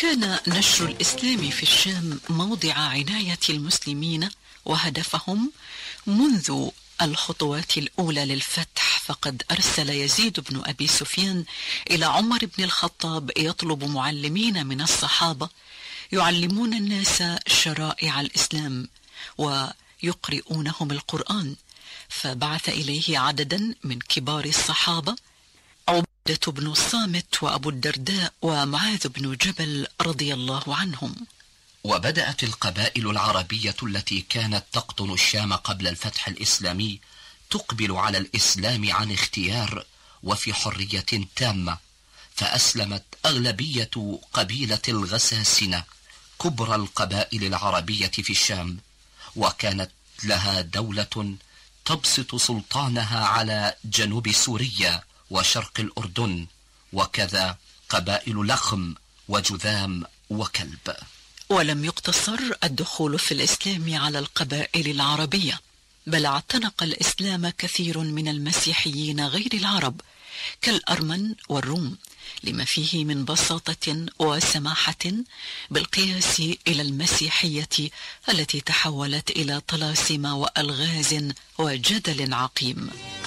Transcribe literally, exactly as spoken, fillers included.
كان نشر الإسلام في الشام موضع عناية المسلمين وهدفهم منذ الخطوات الأولى للفتح، فقد أرسل يزيد بن أبي سفيان إلى عمر بن الخطاب يطلب معلمين من الصحابة يعلمون الناس شرائع الإسلام ويقرؤونهم القرآن، فبعث إليه عددا من كبار الصحابة عبادة بن الصامت وأبو الدرداء ومعاذ بن جبل رضي الله عنهم. وبدأت القبائل العربية التي كانت تقطن الشام قبل الفتح الإسلامي تقبل على الإسلام عن اختيار وفي حرية تامة، فأسلمت أغلبية قبيلة الغساسنة كبرى القبائل العربية في الشام، وكانت لها دولة تبسط سلطانها على جنوب سوريا وشرق الأردن، وكذا قبائل لخم وجذام وكلب. ولم يقتصر الدخول في الإسلام على القبائل العربية، بل اعتنق الإسلام كثير من المسيحيين غير العرب كالأرمن والروم، لما فيه من بساطة وسماحة بالقياس إلى المسيحية التي تحولت إلى طلاسم وألغاز وجدل عقيم.